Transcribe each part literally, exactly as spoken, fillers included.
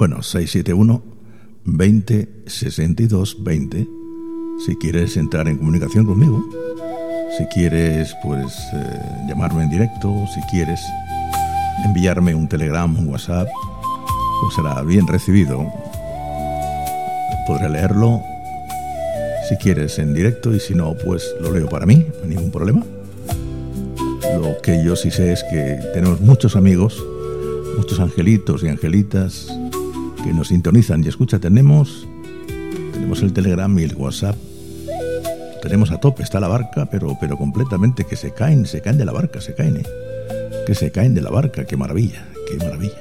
Bueno, seis siete uno, veinte, sesenta y dos, veinte. Si quieres entrar en comunicación conmigo, si quieres pues eh, llamarme en directo, si quieres enviarme un telegram, un WhatsApp, pues será bien recibido. Podré leerlo si quieres en directo, y si no, pues lo leo para mí, no hay ningún problema. Lo que yo sí sé es que tenemos muchos amigos, muchos angelitos y angelitas que nos sintonizan y escucha. Tenemos tenemos el telegram y el WhatsApp, tenemos a tope, está la barca, pero, pero completamente, que se caen, se caen de la barca, se caen, ¿eh? que se caen de la barca, qué maravilla, qué maravilla.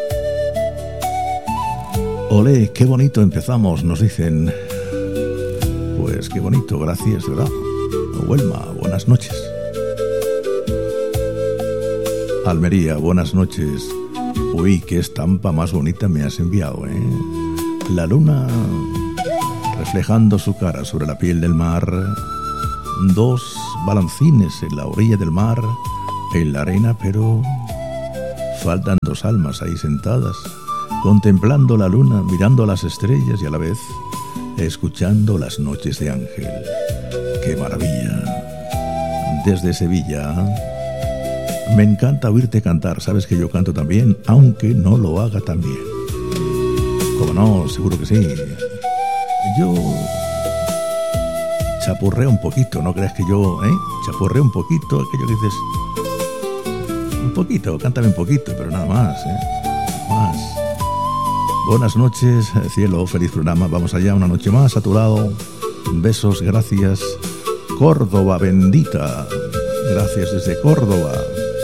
Olé, qué bonito empezamos, nos dicen. Pues qué bonito, gracias, ¿verdad? Huelma, buenas noches. Almería, buenas noches. Uy, qué estampa más bonita me has enviado, ¿eh? La luna reflejando su cara sobre la piel del mar. Dos balancines en la orilla del mar, en la arena, pero faltan dos almas ahí sentadas, contemplando la luna, mirando a las estrellas y a la vez escuchando las noches de Ángel. ¡Qué maravilla! Desde Sevilla, me encanta oírte cantar. Sabes que yo canto también, aunque no lo haga tan bien. ¿Cómo no? Seguro que sí. Yo chapurreo un poquito, no creas que yo, ¿eh? Chapurreo un poquito, aquello que dices, un poquito, cántame un poquito, pero nada más, ¿eh? Nada más. Buenas noches, cielo, feliz programa. Vamos allá, una noche más a tu lado. Besos, gracias. Córdoba bendita. Gracias desde Córdoba.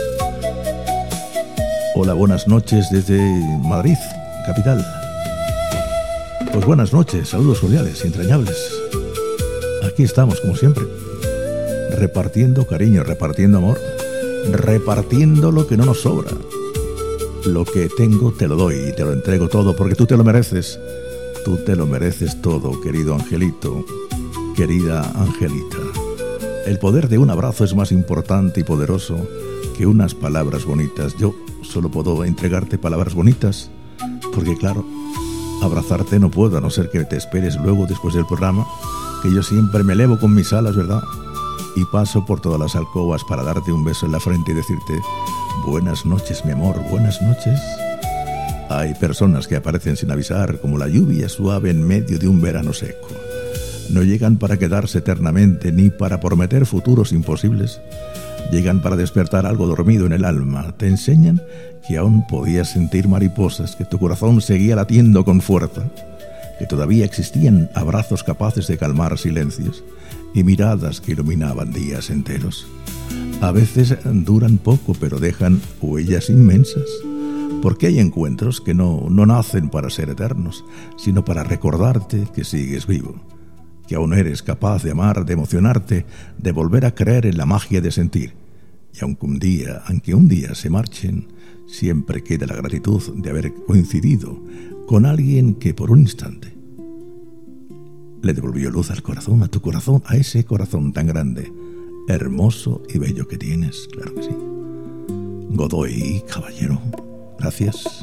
Hola, buenas noches desde Madrid, capital. Pues buenas noches, saludos cordiales y entrañables. Aquí estamos, como siempre, repartiendo cariño, repartiendo amor, repartiendo lo que no nos sobra. Lo que tengo te lo doy y te lo entrego todo, porque tú te lo mereces. Tú te lo mereces todo, querido angelito, querida angelita. El poder de un abrazo es más importante y poderoso que unas palabras bonitas. Yo solo puedo entregarte palabras bonitas, porque claro, abrazarte no puedo, a no ser que te esperes luego después del programa, que yo siempre me elevo con mis alas, ¿verdad? Y paso por todas las alcobas para darte un beso en la frente y decirte: buenas noches, mi amor, buenas noches. Hay personas que aparecen sin avisar, como la lluvia suave en medio de un verano seco. No llegan para quedarse eternamente, ni para prometer futuros imposibles. Llegan para despertar algo dormido en el alma. Te enseñan que aún podías sentir mariposas, que tu corazón seguía latiendo con fuerza, que todavía existían abrazos capaces de calmar silencios y miradas que iluminaban días enteros. A veces duran poco, pero dejan huellas inmensas, porque hay encuentros que no, no nacen para ser eternos, sino para recordarte que sigues vivo, que aún eres capaz de amar, de emocionarte, de volver a creer en la magia de sentir. Y aunque un día, aunque un día se marchen, siempre queda la gratitud de haber coincidido con alguien que por un instante le devolvió luz al corazón, a tu corazón, a ese corazón tan grande, hermoso y bello que tienes, claro que sí. Godoy, caballero, gracias.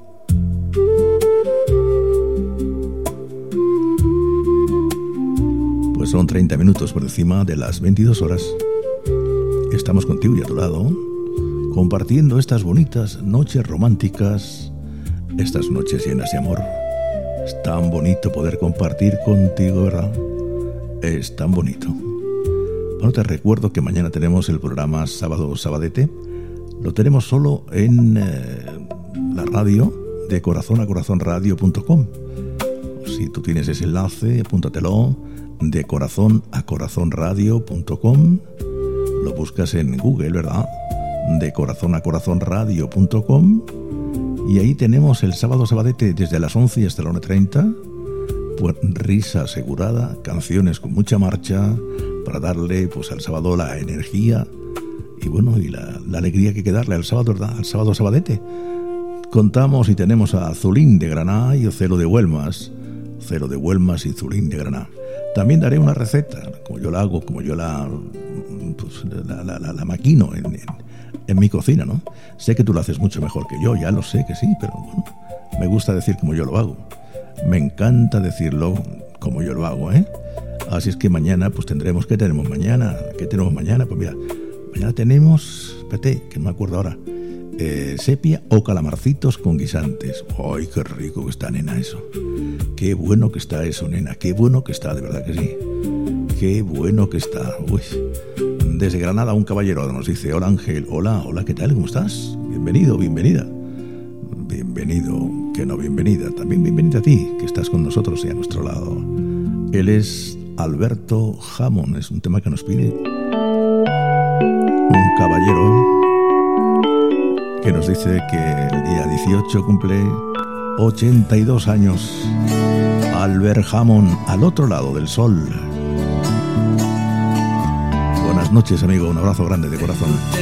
Pues son treinta minutos por encima de las veintidós horas. Estamos contigo y a tu lado, compartiendo estas bonitas noches románticas, estas noches llenas de amor. Es tan bonito poder compartir contigo, ¿verdad? Es tan bonito. Bueno, te recuerdo que mañana tenemos el programa Sábado Sabadete. Lo tenemos solo en eh, la radio de corazón a corazón radio punto com. Si tú tienes ese enlace, apúntatelo, de corazón a corazón radio punto com. Lo buscas en Google, ¿verdad? De corazón a corazón radio punto com. Y ahí tenemos el Sábado Sabadete desde las once y hasta las una treinta. Pues risa asegurada, canciones con mucha marcha, para darle pues al sábado la energía y bueno, y la, la alegría que hay que darle al sábado, ¿verdad? Al Sábado Sabadete. Contamos y tenemos a Zulín de Granada y Ocelo de Huelmas. Ocelo de Huelmas y Zulín de Granada. También daré una receta, como yo la hago, como yo la, pues, la, la, la, la maquino en, en, en mi cocina, ¿no? Sé que tú lo haces mucho mejor que yo, ya lo sé que sí, pero bueno, Me gusta decir como yo lo hago. Me encanta decirlo como yo lo hago, ¿eh? Así es que mañana, pues tendremos... ¿Qué tenemos mañana? ¿Qué tenemos mañana? Pues mira, mañana tenemos... Espérate, que no me acuerdo ahora. Eh, sepia o calamarcitos con guisantes. ¡Ay, qué rico que está, nena, eso! ¡Qué bueno que está eso, nena! ¡Qué bueno que está, de verdad que sí! ¡Qué bueno que está! Uy. Desde Granada un caballero nos dice: hola Ángel, hola, hola, ¿qué tal? ¿Cómo estás? Bienvenido, bienvenida. Bienvenido, que no bienvenida. También bienvenida a ti, que estás con nosotros y a nuestro lado. Él es Alberto Jamón, es un tema que nos pide un caballero que nos dice que el día dieciocho cumple ochenta y dos años. Albert Jamón, al otro lado del sol. Buenas noches, amigo, un abrazo grande de corazón.